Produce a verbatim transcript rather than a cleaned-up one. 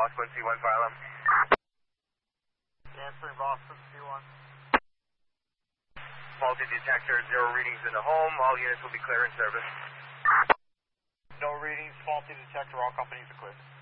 Boston, C one file. Answering Boston, C one. Faulty detector, zero readings in the home. All units will be clear in service. No readings, faulty detector, all companies are clear.